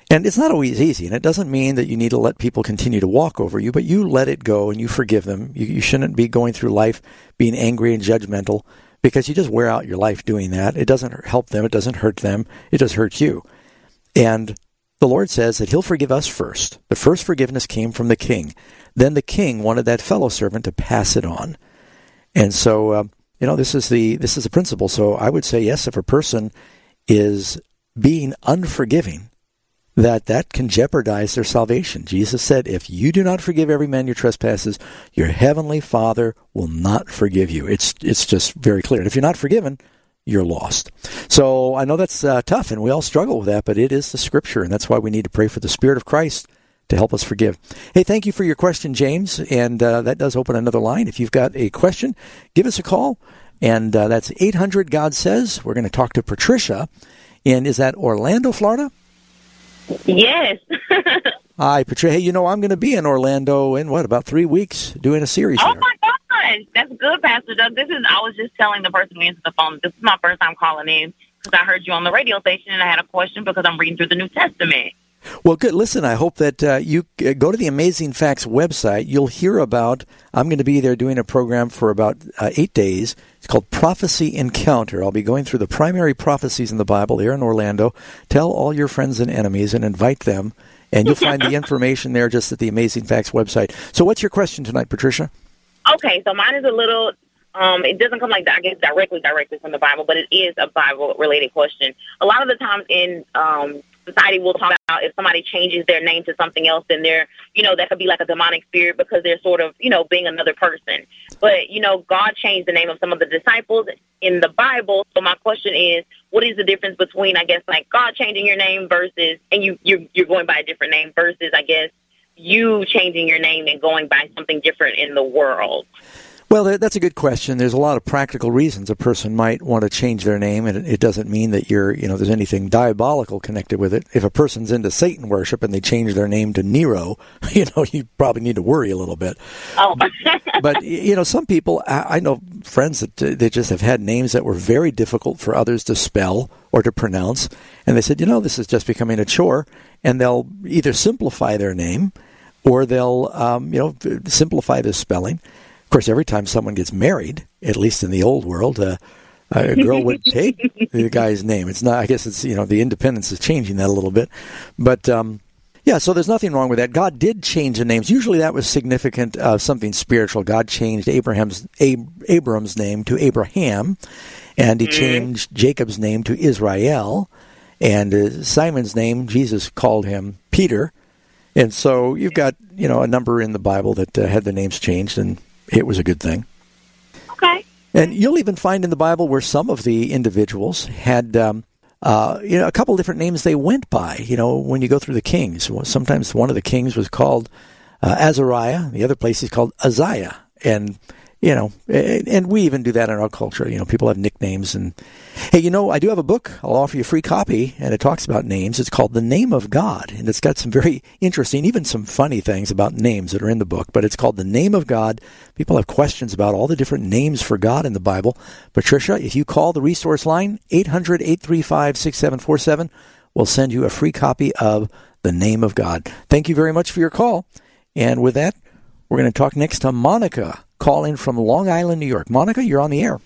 And it's not always easy, and it doesn't mean that you need to let people continue to walk over you, but you let it go and you forgive them. You shouldn't be going through life being angry and judgmental, because you just wear out your life doing that. It doesn't help them. It doesn't hurt them. It just hurts you. And the Lord says that he'll forgive us first. The first forgiveness came from the king. Then the king wanted that fellow servant to pass it on. And so, this is the principle. So I would say, yes, if a person is being unforgiving, that can jeopardize their salvation. Jesus said, if you do not forgive every man your trespasses, your heavenly Father will not forgive you. It's just very clear. And if you're not forgiven, you're lost. So I know that's tough, and we all struggle with that, but it is the Scripture, and that's why we need to pray for the Spirit of Christ to help us forgive. Hey, thank you for your question, James, and that does open another line. If you've got a question, give us a call, and that's 800-GOD-SAYS. We're going to talk to Patricia, and is that Orlando, Florida? Yes. Hi, Patricia. Hey, I'm going to be in Orlando in, about 3 weeks doing a series Oh, there. my gosh. That's good, Pastor Doug. I was just telling the person who answered the phone, this is my first time calling in because I heard you on the radio station and I had a question because I'm reading through the New Testament. Well, good. Listen, I hope that you go to the Amazing Facts website. You'll hear about, I'm going to be there doing a program for about 8 days. It's called Prophecy Encounter. I'll be going through the primary prophecies in the Bible here in Orlando. Tell all your friends and enemies and invite them, and you'll find the information there just at the Amazing Facts website. So what's your question tonight, Patricia? Okay, so mine is a little, it doesn't come like, I guess, directly from the Bible, but it is a Bible-related question. A lot of the times in society, we'll talk about if somebody changes their name to something else, then they're, that could be like a demonic spirit because they're sort of, being another person. But, God changed the name of some of the disciples in the Bible. So my question is, what is the difference between, I guess, like God changing your name versus, and you're going by a different name versus, I guess, you changing your name and going by something different in the world? Well, that's a good question. There's a lot of practical reasons a person might want to change their name, and it doesn't mean that there's anything diabolical connected with it. If a person's into Satan worship and they change their name to Nero, you probably need to worry a little bit. Oh. But some people, I know friends that they just have had names that were very difficult for others to spell or to pronounce, and they said, this is just becoming a chore, and they'll either simplify their name or they'll, simplify the spelling. Of course, every time someone gets married, at least in the old world, a girl would take the guy's name. It's not. I guess it's the independence is changing that a little bit, but so there's nothing wrong with that. God did change the names. Usually, that was significant of something spiritual. God changed Abram's name to Abraham, and He changed Jacob's name to Israel, and Simon's name, Jesus called him Peter, and so you've got a number in the Bible that had the names changed, and it was a good thing. Okay. And you'll even find in the Bible where some of the individuals had, a couple different names they went by. When you go through the kings, sometimes one of the kings was called Azariah. The other place is called Uzziah. And, and we even do that in our culture. People have nicknames. And, hey, I do have a book. I'll offer you a free copy, and it talks about names. It's called The Name of God, and it's got some very interesting, even some funny things about names that are in the book. But it's called The Name of God. People have questions about all the different names for God in the Bible. Patricia, if you call the resource line, 800-835-6747, we'll send you a free copy of The Name of God. Thank you very much for your call. And with that, we're going to talk next to Monica, calling from Long Island, New York. Monica, you're on the air.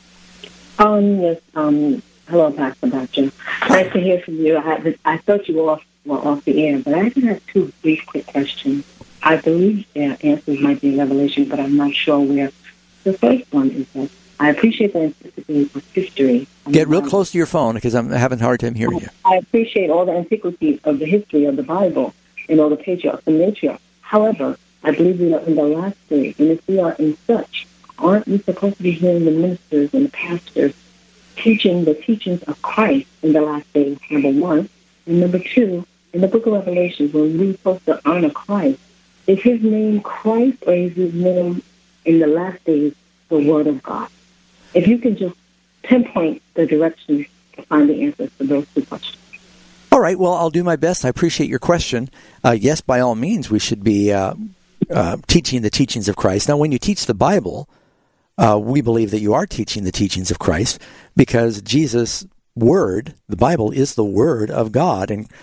Yes. Hello, Pastor Batchin. Nice to hear from you. I thought you were off the air, but I just have two brief, quick questions. I believe their answers might be in Revelation, but I'm not sure where. The first one is that I appreciate the antiquity of history. Get real close to your phone because I'm having a hard time hearing you. I appreciate all the antiquity of the history of the Bible and all the patriarchs and matriarchs. However, I believe we are in the last days, and if we are in such, aren't we supposed to be hearing the ministers and the pastors teaching the teachings of Christ in the last days, number one? And number two, in the book of Revelation, when we're supposed to honor Christ, is his name Christ or is his name in the last days the Word of God? If you can just pinpoint the direction to find the answers to those two questions. All right, well, I'll do my best. I appreciate your question. Yes, by all means, we should be teaching the teachings of Christ. Now, when you teach the Bible, we believe that you are teaching the teachings of Christ because Jesus' Word, the Bible, is the Word of God. And